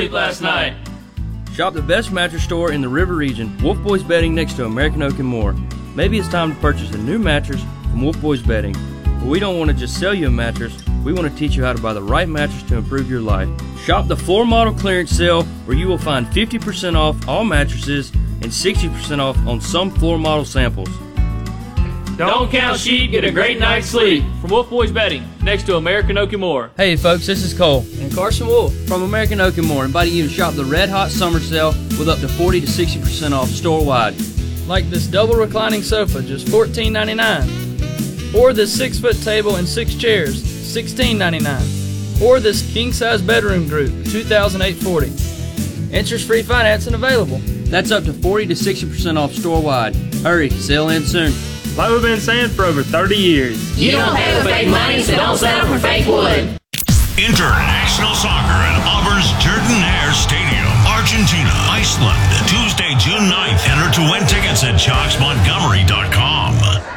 sleep last night. Shop the best mattress store in the River region, Wolf Boys Bedding, next to American Oak and More. Maybe it's time to purchase a new mattress from Wolf Boys Bedding. But we don't want to just sell you a mattress, we want to teach you how to buy the right mattress to improve your life. Shop the floor model clearance sale where you will find 50% off all mattresses and 60% off on some floor model samples. Don't count sheep, get a great night's sleep. From Wolf Boys Bedding, next to American Oak and More. Hey folks, this is Cole and Carson Wolf from American Oak and More, inviting you to shop the Red Hot Summer Sale with up to 40 to 60% off store-wide. Like this double reclining sofa, just $14.99. Or this 6-foot table and 6 chairs, $16.99. Or this king-size bedroom group, $2,840. Interest-free financing available. That's up to 40 to 60% off store-wide. Hurry, sale ends soon. Like we've been saying for over 30 years. You don't pay with fake money, so don't settle for fake wood. International soccer at Auburn's Jordan Hare Stadium, Argentina, Iceland, Tuesday, June 9th. Enter to win tickets at chalksmontgomery.com.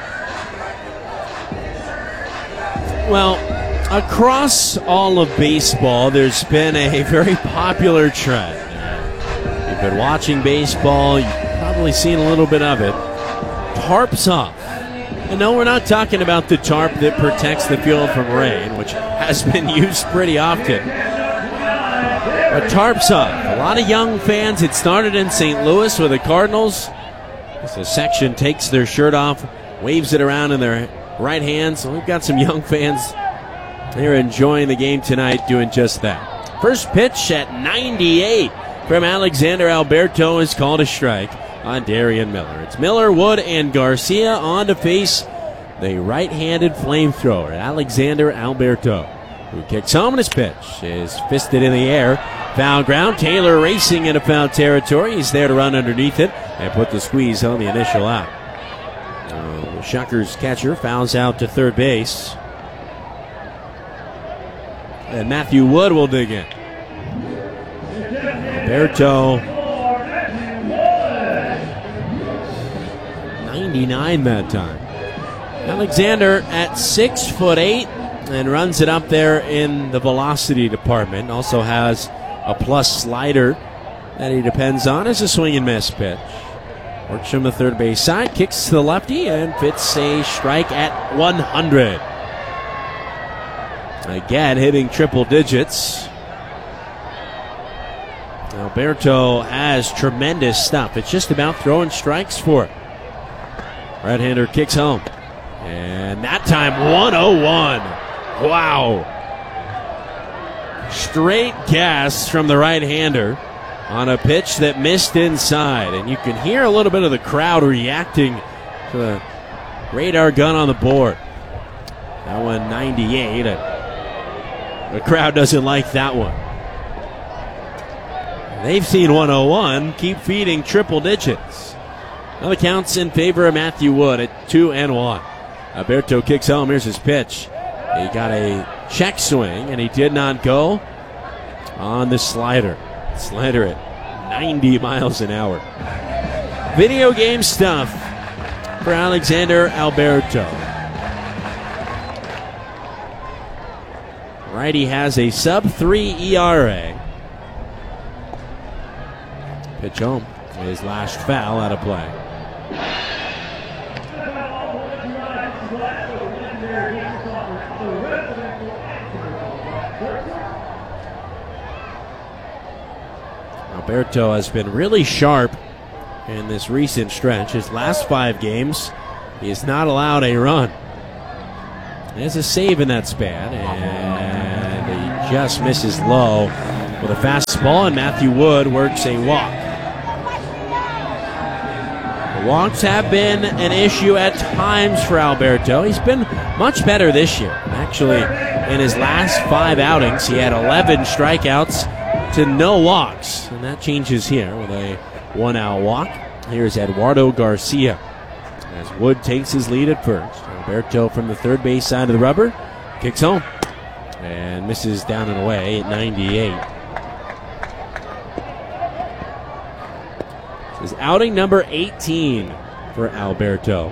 Well, across all of baseball, there's been a very popular trend. You've been watching baseball, you've probably seen a little bit of it. Tarps up. And no, we're not talking about the tarp that protects the field from rain, which has been used pretty often. But tarps up. A lot of young fans. It started in St. Louis with the Cardinals. As the section takes their shirt off, waves it around in their right hands. So we've got some young fans. They're enjoying the game tonight, doing just that. First pitch at 98 from Alexander Alberto is called a strike on Darian Miller. It's Miller, Wood, and Garcia on to face the right-handed flamethrower, Alexander Alberto, who kicks home, and his pitch is fisted in the air. Foul ground. Taylor racing into foul territory. He's there to run underneath it and put the squeeze on the initial out. The Shuckers catcher fouls out to third base. And Matthew Wood will dig in. Alberto, 99 that time. Alexander at 6'8" and runs it up there in the velocity department. Also has a plus slider that he depends on as a swing and miss pitch. Works from the third base side, kicks to the lefty, and fits a strike at 100. Again, hitting triple digits. Alberto has tremendous stuff. It's just about throwing strikes for it. Right-hander kicks home. And that time, 101. Wow. Straight gas from the right-hander on a pitch that missed inside. And you can hear a little bit of the crowd reacting to the radar gun on the board. That one, 98. The crowd doesn't like that one. They've seen 101. Keep feeding triple digits. Now the count's in favor of Matthew Wood at 2-1. Alberto kicks home. Here's his pitch. He got a check swing, and he did not go on the slider. Slider at 90 miles an hour. Video game stuff for Alexander Alberto. Righty has a sub-3 ERA. Pitch home. His last foul out of play. Alberto has been really sharp in this recent stretch. His last 5 games, he has not allowed a run. He has a save in that span, and he just misses low with a fastball, and Matthew Wood works a walk. The walks have been an issue at times for Alberto. He's been much better this year. Actually, in his last 5 outings, he had 11 strikeouts to no walks, and that changes here with a 1-out walk. Here's Eduardo Garcia as Wood takes his lead at first. Alberto from the third base side of the rubber kicks home and misses down and away at 98. This is outing number 18 for Alberto.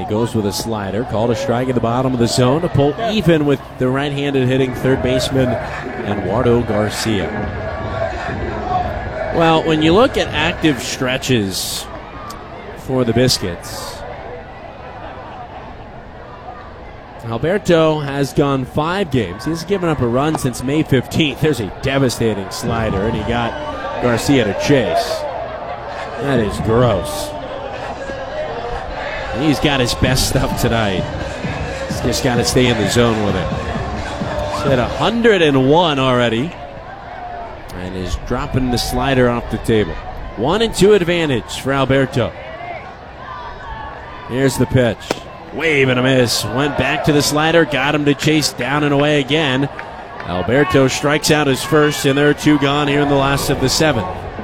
He goes with a slider, called a strike at the bottom of the zone to pull even with the right-handed hitting third baseman Eduardo Garcia. Well, when you look at active stretches for the Biscuits, Alberto has gone 5 games. He's given up a run since May 15th. There's a devastating slider, and he got Garcia to chase. That is gross. He's got his best stuff tonight. He's just got to stay in the zone with it. He's hit 101 already, and is dropping the slider off the table. 1-2 advantage for Alberto. Here's the pitch. Wave and a miss. Went back to the slider, got him to chase down and away again. Alberto strikes out his first, and there are 2 gone here in the last of the 7th.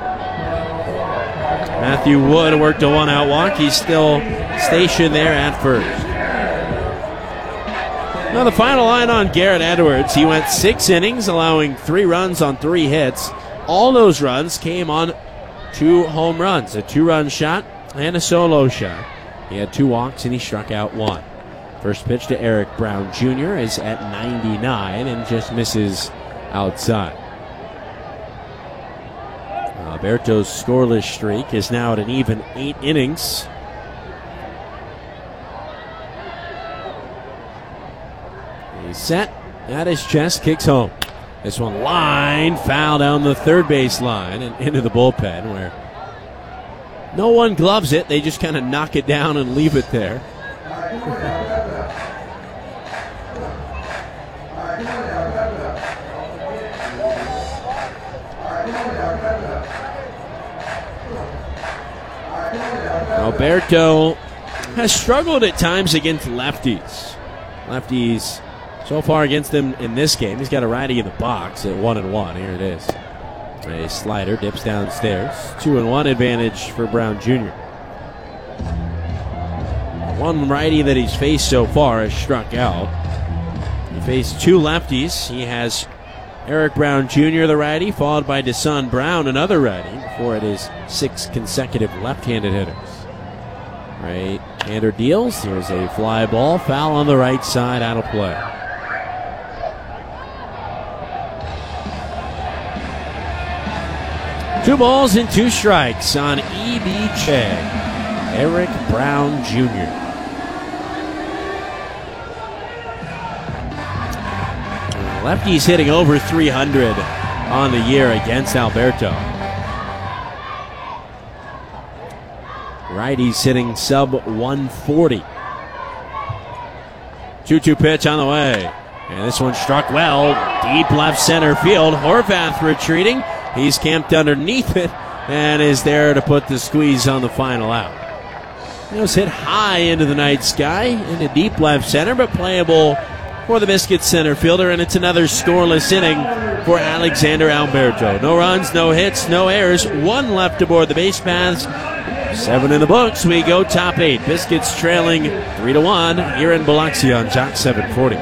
Matthew Wood worked a 1-out walk. He's still stationed there at first. Now the final line on Garrett Edwards. He went 6 innings, allowing 3 runs on 3 hits. All those runs came on 2 home runs, a 2-run shot and a solo shot. He had 2 walks and he struck out 1. First pitch to Eric Brown Jr. is at 99 and just misses outside. Alberto's scoreless streak is now at an even 8 innings. He's set at his chest, kicks home. This one line foul down the third base line and into the bullpen where no one gloves it. They just kind of knock it down and leave it there. Alberto has struggled at times against lefties. Lefties so far against them in this game. He's got a righty in the box at 1-1. Here it is. A slider dips downstairs. 2-1 advantage for Brown Jr. One righty that he's faced so far has struck out. He faced 2 lefties. He has Eric Brown Jr., the righty, followed by Deson Brown, another righty, before it is 6 consecutive left-handed hitters. Right-hander deals. Here's a fly ball. Foul on the right side, out of play. Two balls and 2 strikes on EBJ. Eric Brown Jr. Lefty's hitting over 300 on the year against Alberto. Righty's hitting sub 140. 2-2 pitch on the way. And this one struck well. Deep left center field. Horvath retreating. He's camped underneath it and is there to put the squeeze on the final out. It was hit high into the night sky, into deep left center, but playable for the Biscuits center fielder, and it's another scoreless inning for Alexander Alberto. No runs, no hits, no errors, 1 left aboard the base paths. 7 in the books. We go top 8. Biscuits trailing 3-1 here in Biloxi on Jock 740.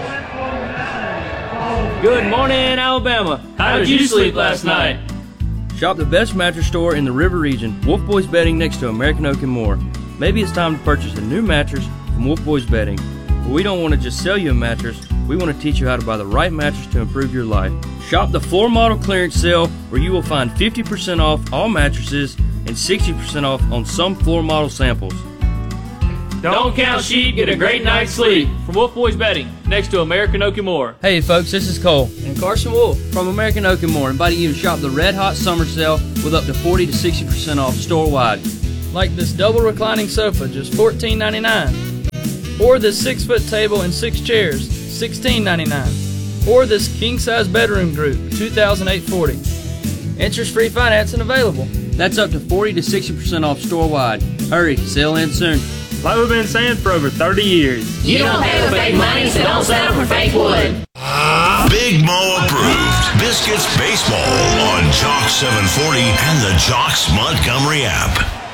Good morning, Alabama. How did you sleep last night? Shop the best mattress store in the River Region, Wolf Boys Bedding next to American Oak and More. Maybe it's time to purchase a new mattress from Wolf Boys Bedding. But we don't want to just sell you a mattress. We want to teach you how to buy the right mattress to improve your life. Shop the floor model clearance sale where you will find 50% off all mattresses and 60% off on some floor model samples. Don't count sheep, get a great night's sleep. From Wolf Boys Bedding, next to American Oak and More. Hey folks, this is Cole And Carson Wolf. from American Oak and More, inviting you to shop the Red Hot Summer Sale with up to 40 to 60% off store-wide. Like this double reclining sofa, just $14.99. Or this 6-foot table and 6 chairs, $16.99. Or this king-size bedroom group, $2,840. Interest-free financing available. That's up to 40 to 60% off store-wide. Hurry, sale ends soon. Like we've been saying for over 30 years. You don't pay with fake money, so don't settle for fake wood. Big Mo approved. Biscuits baseball on Jock 740 and the Jocks Montgomery app.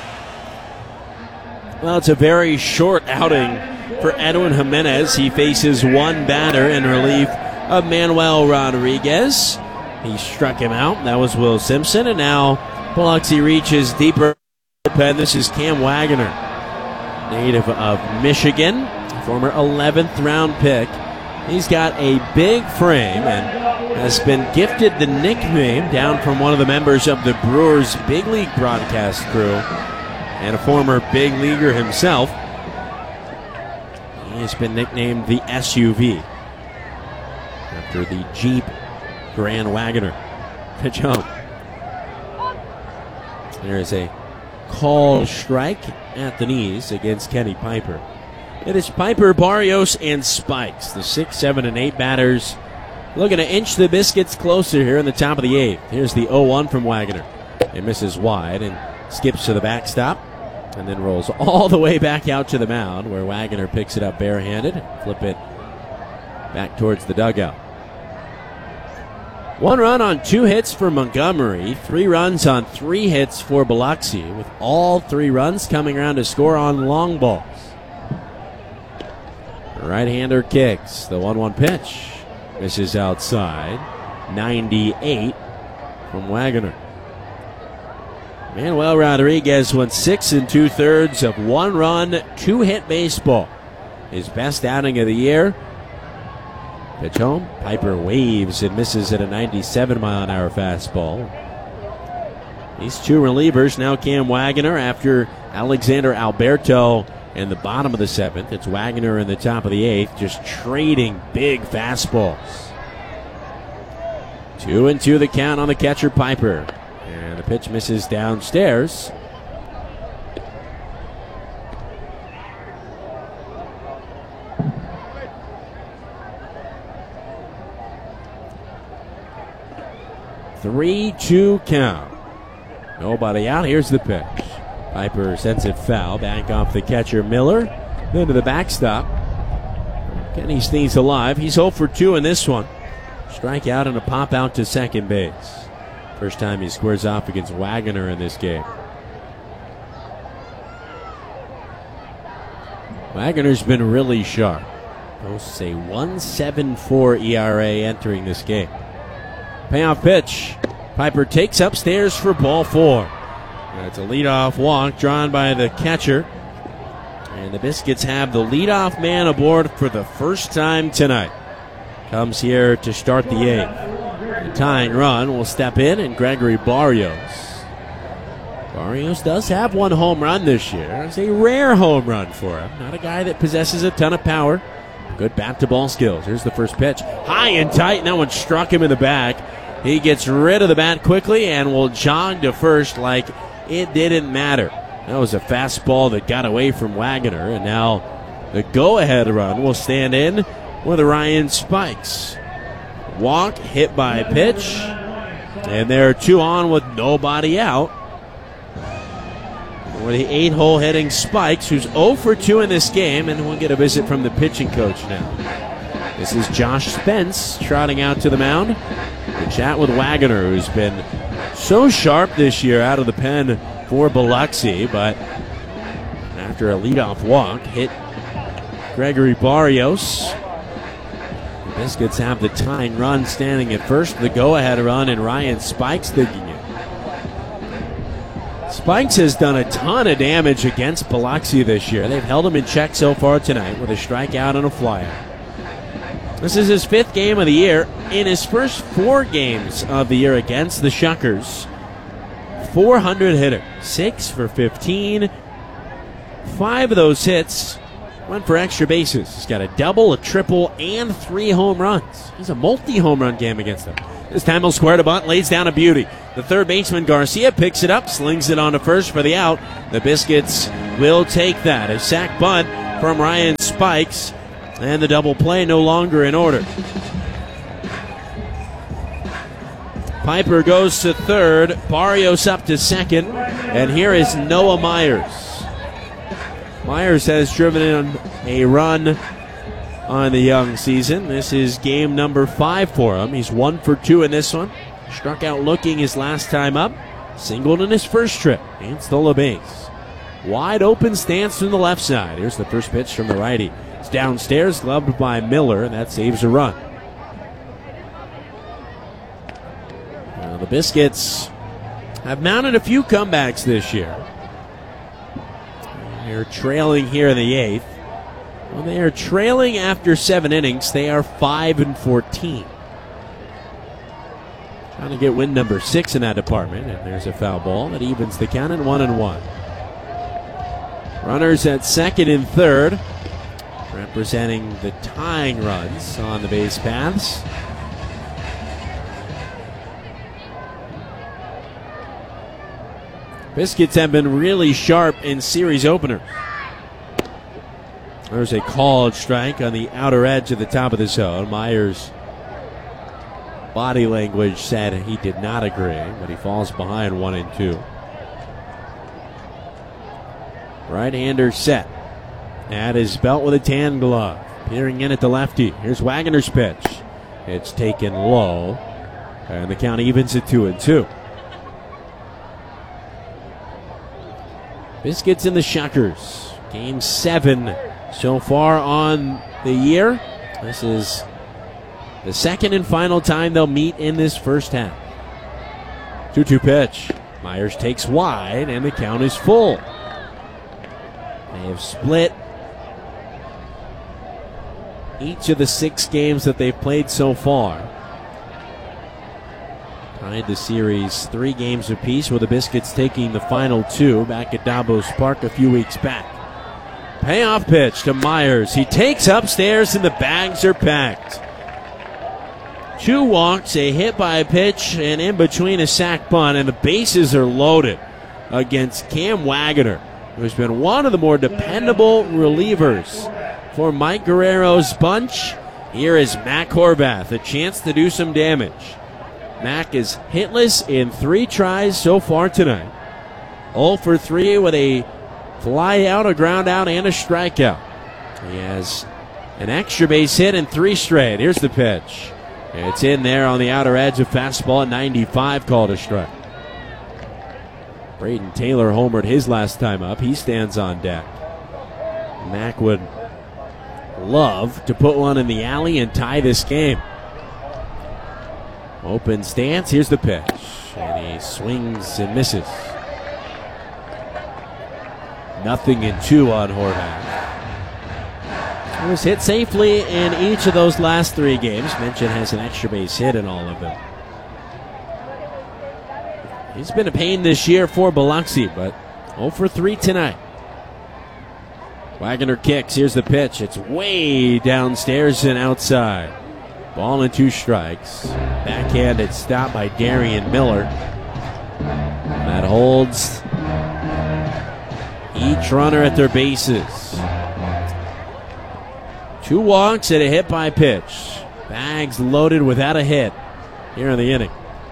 Well, it's a very short outing for Edwin Jimenez. He faces 1 batter in relief of Manuel Rodriguez. He struck him out. That was Will Simpson. And now Biloxi reaches deeper pen. This is Cam Wagoner. native of Michigan, former 11th round pick. He's got a big frame and has been gifted the nickname down from one of the members of the Brewers big league broadcast crew and a former big leaguer himself. He has been nicknamed the SUV after the Jeep Grand Wagoner. Pitch home. There is a called strike at the knees against Kenny Piper. It is Piper, Barrios, and Spikes, the 6, 7, and 8 batters, looking to inch the Biscuits closer here in the top of the 8th. Here's the 0-1 from Wagoner. It misses wide and skips to the backstop and then rolls all the way back out to the mound where Wagoner picks it up barehanded, flip it back towards the dugout. 1 run on 2 hits for Montgomery, 3 runs on 3 hits for Biloxi, with all 3 runs coming around to score on long balls. Right-hander kicks. The 1-1 pitch misses outside. 98 from Wagoner. Manuel Rodriguez went 6 2/3 of 1 run, 2-hit baseball. His best outing of the year. Pitch home. Piper waves and misses at a 97-mile-an-hour fastball. These 2 relievers, now Cam Wagoner after Alexander Alberto in the bottom of the 7th. It's Wagoner in the top of the 8th, just trading big fastballs. 2-2 the count on the catcher, Piper. And the pitch misses downstairs. Three-two count. Nobody out. Here's the pitch. Piper sends it foul. Back off the catcher, Miller. Then to the backstop. Kenny stays alive. He's 0 for 2 in this one. Strike out and a pop out to second base. First time he squares off against Wagoner in this game. Wagoner's been really sharp. Posts a 1.74 ERA entering this game. Payoff pitch. Piper takes upstairs for ball 4. That's a leadoff walk drawn by the catcher. And the Biscuits have the leadoff man aboard for the first time tonight. Comes here to start the 8th. The tying run will step in, and Gregory Barrios. Barrios does have 1 home run this year. It's a rare home run for him. Not a guy that possesses a ton of power. Good bat-to-ball skills. Here's the first pitch. High and tight, and that one struck him in the back. He gets rid of the bat quickly and will jog to first like it didn't matter. That was a fastball that got away from Wagoner, and now the go-ahead run will stand in with Ryan Spikes. Walk, hit by pitch, and they're 2 on with nobody out. For the 8-hole hitting Spikes, who's 0 for 2 in this game, and we'll get a visit from the pitching coach now. This is Josh Spence trotting out to the mound to chat with Wagoner, who's been so sharp this year out of the pen for Biloxi, but after a leadoff walk, hit Gregory Barrios. The Biscuits have the tying run standing at first, the go-ahead run, and Ryan Spikes digging it. Spikes has done a ton of damage against Biloxi this year. They've held him in check so far tonight with a strikeout and a flyout. This is his 5th game of the year. In his first 4 games of the year against the Shuckers, 400 hitter, 6 for 15. 5 of those hits went for extra bases. He's got a double, a triple, and 3 home runs. He's a multi-home run game against them. This time he'll square to bunt, lays down a beauty. The third baseman, Garcia, picks it up, slings it on to first for the out. The Biscuits will take that. A sac bunt from Ryan Spikes, and the double play no longer in order. Piper goes to third, Barrios up to second, and here is Noah Myers. Myers has driven in a run on the young season. This is game number 5 for him. He's 1 for 2 in this one. Struck out looking his last time up. Singled in his first trip and stole a base. Wide open stance from the left side. Here's the first pitch from the righty. It's downstairs, gloved by Miller, and that saves a run. Now the Biscuits have mounted a few comebacks this year. They're trailing here in the 8th. When they are trailing after 7 innings, they are 5-14. Trying to get win number 6 in that department, and there's a foul ball that evens the count at 1-1. Runners at second and third, representing the tying runs on the base paths. Biscuits have been really sharp in series openers. There's a called strike on the outer edge of the top of the zone. Myers' body language said he did not agree, but he falls behind 1-2. Right-hander set at his belt with a tan glove. Peering in at the lefty. Here's Wagner's pitch. It's taken low, and the count evens at 2-2. Biscuits and the Shockers. Game 7 so far on the year. This is the second and final time they'll meet in this first half. 2-2 pitch. Myers takes wide, and the count is full. They have split each of the 6 games that they've played so far. Tied the series 3 games apiece, with the Biscuits taking the final 2 back at Davos Park a few weeks back. Payoff pitch to Myers. He takes upstairs, and the bags are packed. 2 walks, a hit by a pitch, and in between a sac bunt, and the bases are loaded against Cam Wagner, who's been one of the more dependable relievers for Mike Guerrero's bunch. Here is Mac Horvath, a chance to do some damage. Mac is hitless in 3 tries so far tonight. 0 for 3 with a fly out, a ground out, and a strikeout. He has an extra base hit in 3 straight. Here's the pitch. It's in there on the outer edge of fastball at 95, called a strike. Braden Taylor homered his last time up. He stands on deck. Mac would love to put one in the alley and tie this game. Open stance. Here's the pitch. And he swings and misses. 0-2 on Horvath. He was hit safely in each of those last 3 games. Minchin has an extra base hit in all of them. He's been a pain this year for Biloxi, but 0 for 3 tonight. Wagner kicks. Here's the pitch. It's way downstairs and outside. Ball and 2 strikes. Backhanded stop by Darian Miller. That holds each runner at their bases. 2 walks and a hit by pitch. Bags loaded without a hit here in the inning.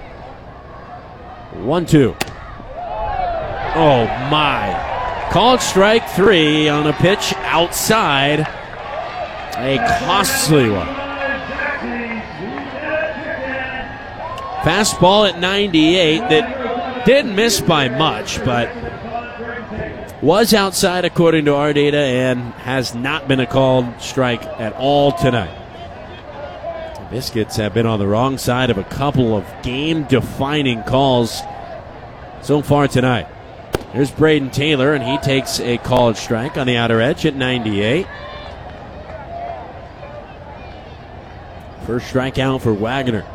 1-2. Oh my. Called strike 3 on a pitch outside. A costly one. Fastball at 98 that didn't miss by much, but was outside according to our data and has not been a called strike at all tonight. The Biscuits have been on the wrong side of a couple of game-defining calls so far tonight. Here's Braden Taylor, and he takes a called strike on the outer edge at 98. First strikeout for Wagner.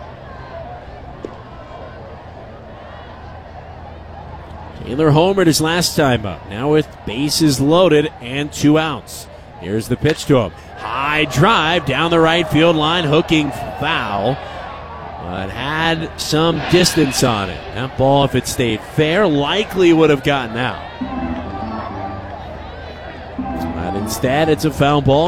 Taylor homered his last time up, now with bases loaded and 2 outs. Here's the pitch to him. High drive down the right field line, hooking foul, but had some distance on it. That ball, if it stayed fair, likely would have gotten out. But instead, it's a foul ball.